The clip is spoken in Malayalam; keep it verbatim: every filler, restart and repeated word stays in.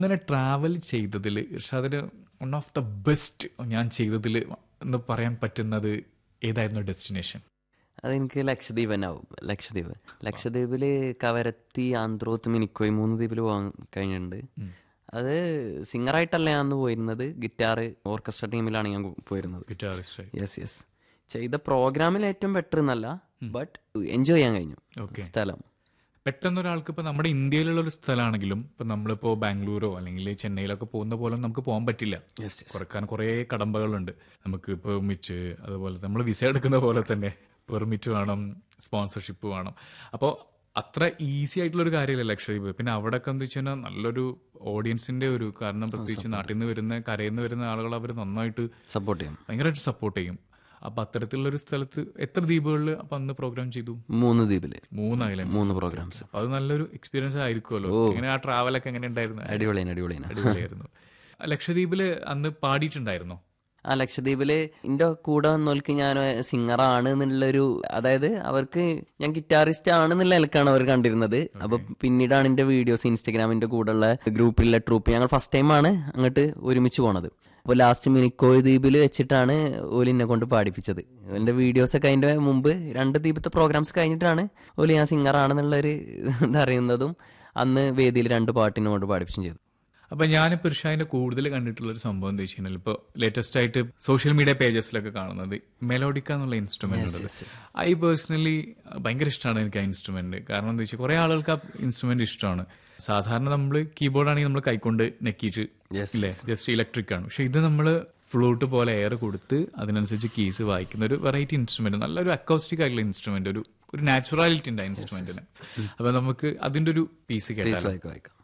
അങ്ങനെ ട്രാവൽ ചെയ്തതിൽ ഇർഷാദിന് വൺ ഓഫ് ദ ബെസ്റ്റ് ഞാൻ ചെയ്തതിൽ എന്ന് പറയാൻ പറ്റുന്നത് ഏതായിരുന്നു ഡെസ്റ്റിനേഷൻ? അതെനിക്ക് ലക്ഷദ്വീപ് തന്നെ ആവും. ലക്ഷദ്വീപ് ലക്ഷദ്വീപിൽ കവരത്തി, ആന്ത്രോത്ത്, മിനിക്കോയ് മൂന്ന് ദ്വീപിൽ പോകാൻ കഴിഞ്ഞിട്ടുണ്ട്. അത് സിംഗറായിട്ടല്ല ഞാൻ അന്ന് പോയിരുന്നത്, ഗിറ്റാർ ഓർക്കസ്ട്ര ടീമിലാണ് ഞാൻ പോയിരുന്നത്. ഗിറ്റാറിസ്റ്റ്. യെസ് യെസ് ചെയ്ത പ്രോഗ്രാമിൽ ഏറ്റവും ബെറ്റർ എന്നല്ല, ബട്ട് എൻജോയ് ചെയ്യാൻ കഴിഞ്ഞു സ്ഥലം. പെട്ടെന്ന് ഒരാൾക്ക് ഇപ്പൊ നമ്മുടെ ഇന്ത്യയിലുള്ള ഒരു സ്ഥലമാണെങ്കിലും ഇപ്പൊ നമ്മളിപ്പോ ബാംഗ്ലൂരോ അല്ലെങ്കിൽ ചെന്നൈയിലൊക്കെ പോകുന്ന പോലെ നമുക്ക് പോകാൻ പറ്റില്ല. കുറക്കാൻ കുറെ കടമ്പകളുണ്ട് നമുക്ക്. പെർമിറ്റ്, അതുപോലെ നമ്മൾ വിസ എടുക്കുന്ന പോലെ തന്നെ പെർമിറ്റ് വേണം, സ്പോൺസർഷിപ്പ് വേണം. അപ്പോൾ അത്ര ഈസി ആയിട്ടുള്ള ഒരു കാര്യമല്ല ലക്ഷദ്വീപ്. പിന്നെ അവിടെ ഒക്കെ എന്താ വെച്ച് കഴിഞ്ഞാൽ നല്ലൊരു ഓഡിയൻസിന്റെ ഒരു കാരണം, പ്രത്യേകിച്ച് നാട്ടിൽ നിന്ന് വരുന്ന കരയിൽ നിന്ന് വരുന്ന ആളുകൾ അവർ നന്നായിട്ട് സപ്പോർട്ട് ചെയ്യും, ഭയങ്കരമായിട്ട് സപ്പോർട്ട് ചെയ്യും. അപ്പൊ അത്തരത്തിലുള്ള ഒരു സ്ഥലത്ത് എത്ര ദ്വീപുകളിൽ അപ്പൊ അന്ന് പ്രോഗ്രാം ചെയ്തു? മൂന്ന് ദ്വീപില്, മൂന്ന് ഐലൻഡ്, മൂന്ന് പ്രോഗ്രാംസ്. അത് നല്ലൊരു എക്സ്പീരിയൻസ് ആയിരിക്കുമല്ലോ. എങ്ങനെ ആ ട്രാവലൊക്കെ എങ്ങനെ ഉണ്ടായിരുന്നു? അടിപൊളിയാണ്, അടിപൊളിയാണ്, അടിപൊളിയായിരുന്നു. ലക്ഷദ്വീപില് അന്ന് പാടിയിട്ടുണ്ടായിരുന്നോ? ആ ലക്ഷദ്വീപില് എന്റെ കൂടെ വന്നോൽക്ക് ഞാൻ സിംഗറാണ് എന്നുള്ളൊരു, അതായത് അവർക്ക് ഞാൻ ഗിറ്റാറിസ്റ്റ് ആണെന്നുള്ള നിലക്കാണ് അവർ കണ്ടിരുന്നത്. അപ്പൊ പിന്നീടാണ് എന്റെ വീഡിയോസ് ഇൻസ്റ്റഗ്രാമിന്റെ കൂടെയുള്ള ഗ്രൂപ്പിലുള്ള ട്രൂപ്പ്, ഞങ്ങൾ ഫസ്റ്റ് ടൈമാണ് അങ്ങോട്ട് ഒരുമിച്ച് പോണത്. അപ്പോൾ ലാസ്റ്റ് മിനിക്കോയ് ദ്വീപിൽ വെച്ചിട്ടാണ് ഓല് എന്നെ കൊണ്ട് പാടിപ്പിച്ചത്. എന്റെ വീഡിയോസ് ഒക്കെ അതിന്റെ മുമ്പ് രണ്ട് ദ്വീപത്തെ പ്രോഗ്രാംസ് കഴിഞ്ഞിട്ടാണ് ഓല് ഞാൻ സിംഗറാണെന്നുള്ളൊരു ഇതറിയുന്നതും അന്ന് വേദിയിൽ രണ്ട് പാട്ടിനെ കൊണ്ട് പാടിപ്പിച്ചും ചെയ്തു. അപ്പൊ ഞാനിപ്പോ ഇർഷാദിന്റെ കൂടുതൽ കണ്ടിട്ടുള്ള ഒരു സംഭവം എന്താ വെച്ച് കഴിഞ്ഞാൽ, ഇപ്പൊ ലേറ്റസ്റ്റ് ആയിട്ട് സോഷ്യൽ മീഡിയ പേജസിലൊക്കെ കാണുന്നത് മെലോഡിക്ക എന്നുള്ള ഇൻസ്ട്രുമെന്റ് ഉണ്ട്. ഐ പേഴ്സണലി ഭയങ്കര ഇഷ്ടമാണ് എനിക്ക് ആ ഇൻസ്ട്രുമെന്റ്. കാരണം എന്താ വെച്ചാൽ കുറെ ആളുകൾക്ക് ആ ഇൻസ്ട്രുമെന്റ് ഇഷ്ടമാണ്. സാധാരണ നമ്മൾ കീബോർഡ് ആണെങ്കിൽ നമ്മൾ കൈകൊണ്ട് നെക്കിയിട്ട് അല്ലേ, ജസ്റ്റ് ഇലക്ട്രിക് ആണ്. പക്ഷെ ഇത് നമ്മള് ഫ്ലൂട്ട് പോലെ എയർ കൊടുത്ത് അതിനനുസരിച്ച് കീസ് വായിക്കുന്ന ഒരു വെറൈറ്റി ഇൻസ്ട്രുമെന്റ്, നല്ലൊരു അക്കോസ്റ്റിക് ആയിട്ടുള്ള ഇൻസ്ട്രുമെന്റ്, ഒരു ഒരു നാച്ചുറാലിറ്റി ഉണ്ട് ആ ഇൻസ്ട്രുമെന്റിന്. അപ്പൊ നമുക്ക് അതിന്റെ ഒരു പീസ് കേട്ടാൽ